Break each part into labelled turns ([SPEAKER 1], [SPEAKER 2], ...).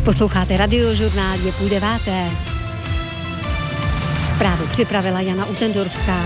[SPEAKER 1] Posloucháte Radiožurnál, je 8:30. Zprávu připravila Jana Utendorská.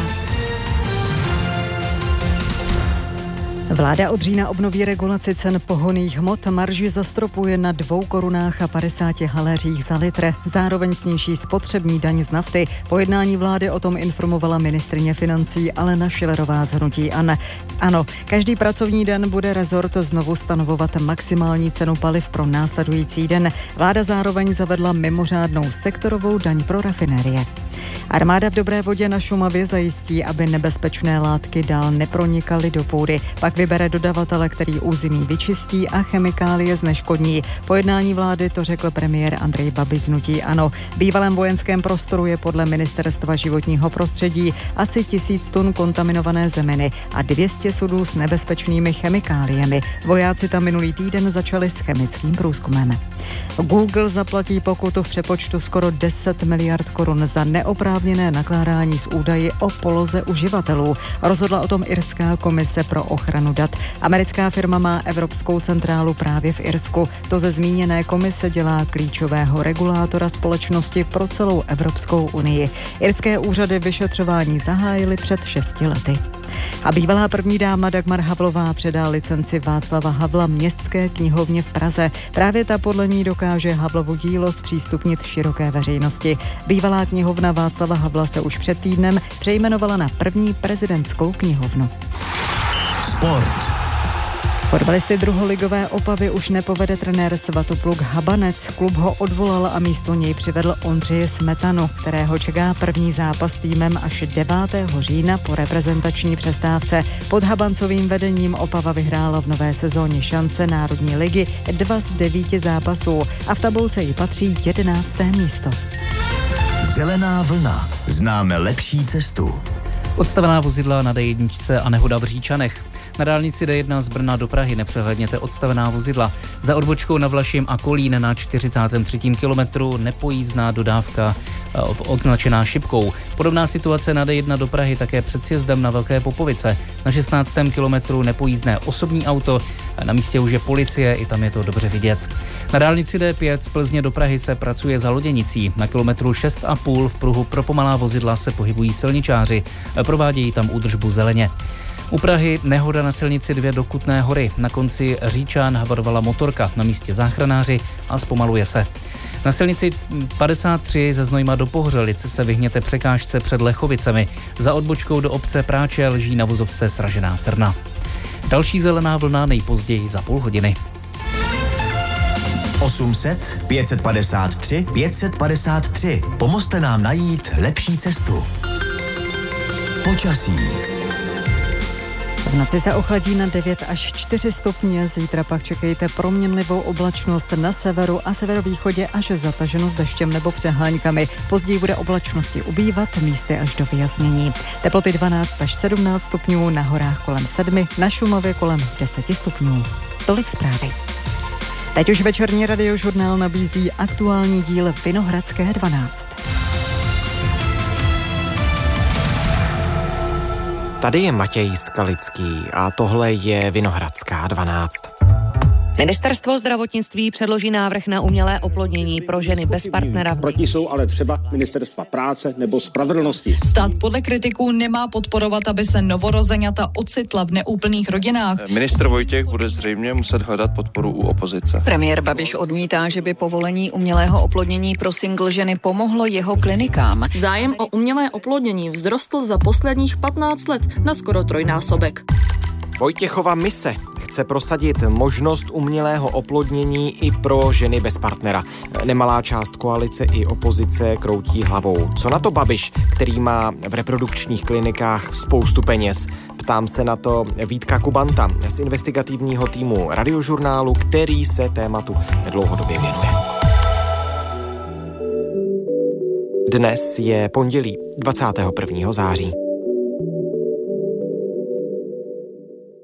[SPEAKER 1] Vláda od října obnoví regulaci cen pohonných hmot, marži zastropuje na 2 korunách a 50 haléřích za litr. Zároveň sníží spotřební daň z nafty. Po jednání vlády o tom informovala ministryně financí Alena Schillerová z hnutí ANO. Každý pracovní den bude rezort znovu stanovovat maximální cenu paliv pro následující den. Vláda zároveň zavedla mimořádnou sektorovou daň pro rafinérie. Armáda v Dobré Vodě na Šumavě zajistí, aby nebezpečné látky dál nepronikaly do půdy. Pak vybere dodavatele, který území vyčistí a chemikálie zneškodní. Po jednání vlády to řekl premiér Andrej Babiš z hnutí ANO. V bývalém vojenském prostoru je podle Ministerstva životního prostředí asi 1000 tun kontaminované zeminy a 200 sudů s nebezpečnými chemikáliemi. Vojáci tam minulý týden začali s chemickým průzkumem. Google zaplatí pokutu v přepočtu skoro 10 miliard korun za neoprávněné nakládání s údaji o poloze uživatelů. Rozhodla o tom irská komise pro ochranu dat. Americká firma má evropskou centrálu právě v Irsku. To ze zmíněné komise dělá klíčového regulátora společnosti pro celou Evropskou unii. Irské úřady vyšetřování zahájily před 6 lety. A bývalá první dáma Dagmar Havlová předá licenci Václava Havla Městské knihovně v Praze. Právě ta podle ní dokáže Havlovo dílo zpřístupnit široké veřejnosti. Bývalá knihovna Václava Havla se už před týdnem přejmenovala na první prezidentskou knihovnu.
[SPEAKER 2] Sport.
[SPEAKER 1] Fotbalisty druholigové Opavy už nepovede trenér Svatopluk Habanec. Klub ho odvolal a místo něj přivedl Ondřeje Smetanu, kterého čeká první zápas s týmem až 9. října po reprezentační přestávce. Pod Habancovým vedením Opava vyhrála v nové sezóně šance Národní ligy 2 z 9 zápasů a v tabulce jí patří 11. místo.
[SPEAKER 2] Zelená vlna. Známe lepší cestu.
[SPEAKER 3] Odstavená vozidla na D1 a nehoda v Říčanech. Na dálnici D1 z Brna do Prahy nepřehledněte odstavená vozidla. Za odbočkou na Vlašim a Kolín na 43. kilometru nepojízdná dodávka odznačená šipkou. Podobná situace na D1 do Prahy také před sjezdem na Velké Popovice. Na 16. kilometru nepojízdné osobní auto, na místě už je policie, i tam je to dobře vidět. Na dálnici D5 z Plzně do Prahy se pracuje za Loděnicí. Na kilometru 6,5 v pruhu pro pomalá vozidla se pohybují silničáři. Provádějí tam údržbu zeleně. U Prahy nehoda na silnici 2 do Kutné Hory. Na konci Říčan havarovala motorka, na místě záchranáři a zpomaluje se. Na silnici 53 ze Znojma do Pohřelic se vyhněte překážce před Lechovicemi. Za odbočkou do obce Práče leží na vozovce sražená srna. Další zelená vlna nejpozději za půl hodiny.
[SPEAKER 2] 800 553 553. Pomozte nám najít lepší cestu. Počasí.
[SPEAKER 1] V noci se ochladí na 9 až 4 stupně, zítra pak čekejte proměnlivou oblačnost na severu a severovýchodě až zataženo s deštěm nebo přehláňkami. Později bude oblačnosti ubývat, místy až do vyjasnění. Teploty 12 až 17 stupňů, na horách kolem 7, na Šumavě kolem 10 stupňů. Tolik zprávy. Teď už večerní Radiožurnál nabízí aktuální díl Vinohradské 12.
[SPEAKER 4] Tady je Matěj Skalický a tohle je Vinohradská 12.
[SPEAKER 5] Ministerstvo zdravotnictví předloží návrh na umělé oplodnění pro ženy bez partnera.
[SPEAKER 6] Proti jsou ale třeba ministerstva práce nebo spravedlnosti.
[SPEAKER 7] Stát podle kritiků nemá podporovat, aby se novorozeňata ocitla v neúplných rodinách.
[SPEAKER 8] Ministr Vojtěch bude zřejmě muset hledat podporu u opozice.
[SPEAKER 9] Premiér Babiš odmítá, že by povolení umělého oplodnění pro single ženy pomohlo jeho klinikám.
[SPEAKER 10] Zájem o umělé oplodnění vzrostl za posledních 15 let na skoro 3násobek.
[SPEAKER 4] Vojtěchova mise chce prosadit možnost umělého oplodnění i pro ženy bez partnera. Nemalá část koalice i opozice kroutí hlavou. Co na to Babiš, který má v reprodukčních klinikách spoustu peněz? Ptám se na to Vítka Kubanta z investigativního týmu Radiožurnálu, který se tématu dlouhodobě věnuje. Dnes je pondělí 21. září.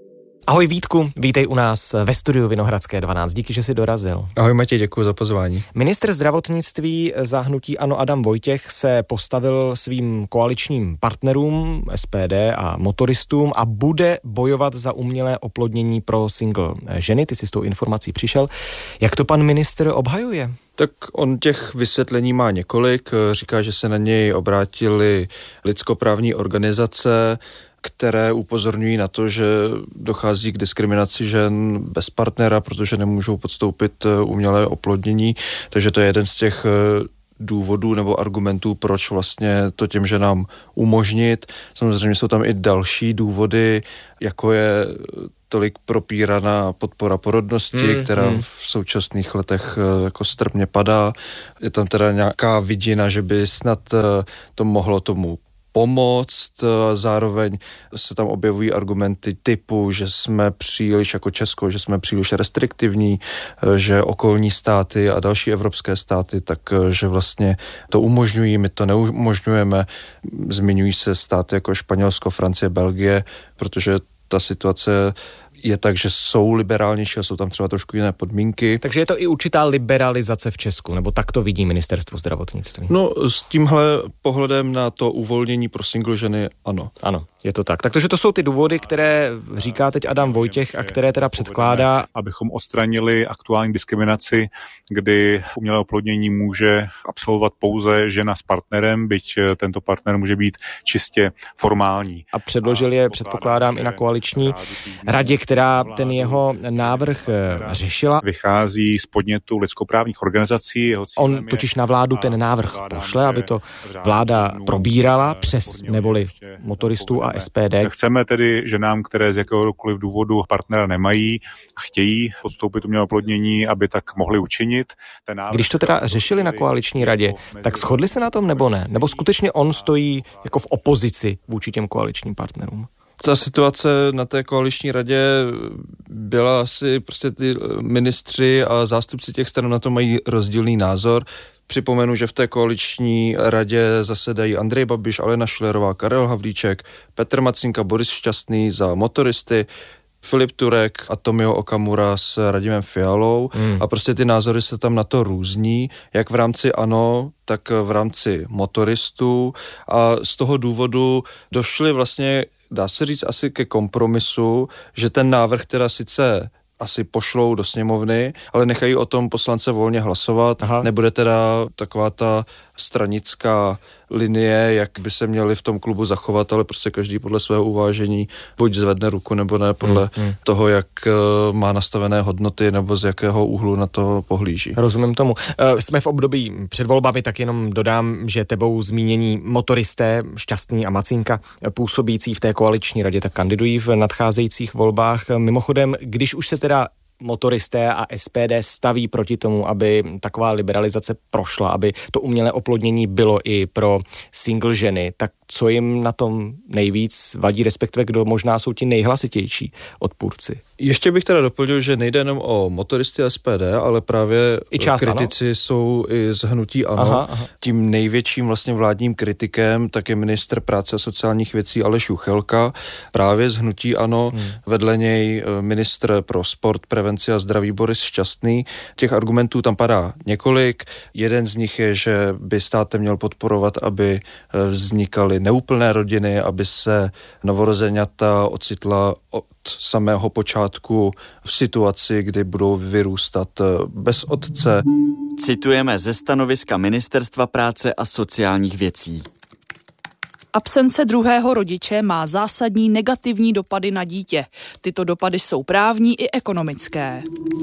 [SPEAKER 4] Ahoj Vítku, vítej u nás ve studiu Vinohradské 12. Díky, že jsi dorazil.
[SPEAKER 11] Ahoj Matěj, děkuji za pozvání.
[SPEAKER 4] Ministr zdravotnictví za hnutí ANO Adam Vojtěch se postavil svým koaličním partnerům SPD a motoristům a bude bojovat za umělé oplodnění pro single ženy. Ty jsi s tou informací přišel. Jak to pan ministr obhajuje?
[SPEAKER 11] Tak on těch vysvětlení má několik. Říká, že se na něj obrátili lidskoprávní organizace, které upozorňují na to, že dochází k diskriminaci žen bez partnera, protože nemůžou podstoupit umělé oplodnění. Takže to je jeden z těch důvodů nebo argumentů, proč vlastně to těm ženám umožnit. Samozřejmě jsou tam i další důvody, jako je tolik propíraná podpora porodnosti, která v současných letech jako strmě padá. Je tam teda nějaká vidina, že by snad to mohlo tomu pomoct. Zároveň se tam objevují argumenty typu, že jsme příliš jako Česko, že jsme příliš restriktivní, že okolní státy a další evropské státy, takže vlastně to umožňují, my to neumožňujeme. Zmiňují se státy jako Španělsko, Francie, Belgie, protože ta situace je tak, že jsou liberálnější a jsou tam třeba trošku jiné podmínky.
[SPEAKER 4] Takže je to i určitá liberalizace v Česku, nebo tak to vidí ministerstvo zdravotnictví?
[SPEAKER 11] No, s tímhle pohledem na to uvolnění pro single ženy, ano.
[SPEAKER 4] Ano, je to tak. Takže to jsou ty důvody, které říká teď Adam Vojtěch a které teda předkládá.
[SPEAKER 12] Abychom odstranili aktuální diskriminaci, kdy umělé oplodnění může absolvovat pouze žena s partnerem, byť tento partner může být čistě formální.
[SPEAKER 4] A předložil je, předpokládám, i na koaliční radě, která ten jeho návrh řešila.
[SPEAKER 12] Vychází z podnětu lidskoprávních organizací.
[SPEAKER 4] On totiž na vládu ten návrh pošle, aby to vláda probírala přes nevoli motoristů a SPD.
[SPEAKER 12] Chceme tedy ženám, které z jakéhokoliv důvodu partnera nemají a chtějí podstoupit umělé oplodnění, aby tak mohli učinit.
[SPEAKER 4] Když to teda řešili na koaliční radě, tak shodli se na tom nebo ne? Nebo skutečně on stojí jako v opozici vůči těm koaličním partnerům?
[SPEAKER 11] Ta situace na té koaliční radě byla asi prostě ty ministři a zástupci těch stran na to mají rozdílný názor. Připomenu, že v té koaliční radě zasedají Andrej Babiš, Alena Schillerová, Karel Havlíček, Petr Macinka, Boris Šťastný za motoristy, Filip Turek a Tomio Okamura s Radimem Fialou a prostě ty názory se tam na to různí, jak v rámci ANO, tak v rámci motoristů a z toho důvodu došli vlastně, dá se říct, asi ke kompromisu, že ten návrh teda sice asi pošlou do sněmovny, ale nechají o tom poslance volně hlasovat. Aha. Nebude teda taková ta stranická linie, jak by se měli v tom klubu zachovat, ale prostě každý podle svého uvážení buď zvedne ruku, nebo ne podle toho, jak má nastavené hodnoty, nebo z jakého úhlu na to pohlíží.
[SPEAKER 4] Rozumím tomu. Jsme v období před volbami, tak jenom dodám, že tebou zmínění motoristé Šťastný a Macinka působící v té koaliční radě, tak kandidují v nadcházejících volbách. Mimochodem, když už se teda motoristé a SPD staví proti tomu, aby taková liberalizace prošla, aby to umělé oplodnění bylo i pro single ženy, tak co jim na tom nejvíc vadí, respektive kdo možná jsou ti nejhlasitější odpůrci?
[SPEAKER 11] Ještě bych teda doplnil, že nejde jenom o motoristy a SPD, ale právě kritici jsou i z hnutí ANO. Aha. Tím největším vlastně vládním kritikem tak je ministr práce a sociálních věcí Aleš Juchelka, právě z hnutí ANO, vedle něj ministr pro sport, prevenci a zdraví Boris Šťastný. Těch argumentů tam padá několik. Jeden z nich je, že by státem měl podporovat, aby vznikaly neúplné rodiny, aby se novorozeňata ocitla od samého počátku v situaci, kdy budou vyrůstat bez otce.
[SPEAKER 13] Citujeme ze stanoviska Ministerstva práce a sociálních věcí.
[SPEAKER 14] Absence druhého rodiče má zásadní negativní dopady na dítě. Tyto dopady jsou právní i ekonomické.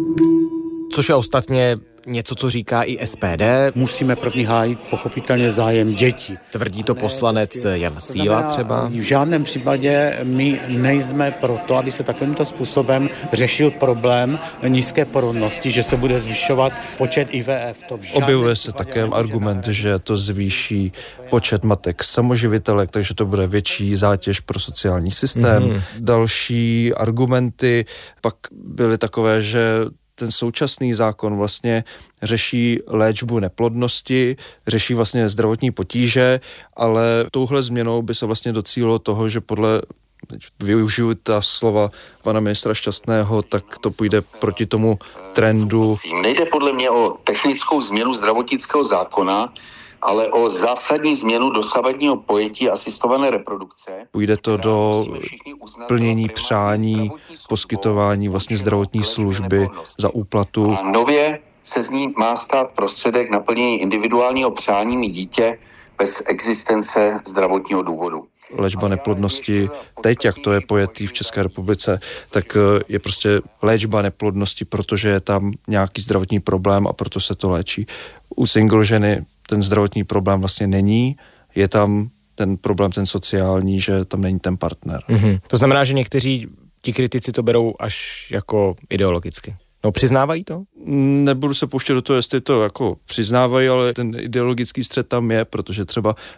[SPEAKER 4] Což je ostatně něco, co říká i SPD.
[SPEAKER 15] Musíme první hájit pochopitelně zájem dětí.
[SPEAKER 4] Tvrdí to poslanec Jan Síla třeba.
[SPEAKER 15] V žádném případě my nejsme proto, aby se takovýmto způsobem řešil problém nízké porodnosti, že se bude zvyšovat počet IVF.
[SPEAKER 11] Objevuje se také argument, že to zvýší počet matek samoživitelek, takže to bude větší zátěž pro sociální systém. Další argumenty pak byly takové, že ten současný zákon vlastně řeší léčbu neplodnosti, řeší vlastně zdravotní potíže, ale touhle změnou by se vlastně docílilo toho, že podle využiju ta slova pana ministra Šťastného, tak to půjde proti tomu trendu.
[SPEAKER 16] Nejde podle mě o technickou změnu zdravotnického zákona, ale o zásadní změnu dosavadního pojetí asistované reprodukce.
[SPEAKER 11] Půjde to do plnění přání, poskytování vlastně zdravotní služby za úplatu.
[SPEAKER 16] A nově se z ní má stát prostředek naplnění individuálního přání mít dítě bez existence zdravotního důvodu.
[SPEAKER 11] Léčba neplodnosti, teď, jak to je pojetý v České republice, tak je prostě léčba neplodnosti, protože je tam nějaký zdravotní problém a proto se to léčí. U single ženy ten zdravotní problém vlastně není, je tam ten problém, ten sociální, že tam není ten partner.
[SPEAKER 17] To znamená, že někteří ti kritici to berou až jako ideologicky. No, přiznávají to?
[SPEAKER 11] Nebudu se pouštět do toho, jestli to jako přiznávají, ale ten ideologický střet tam je, protože třeba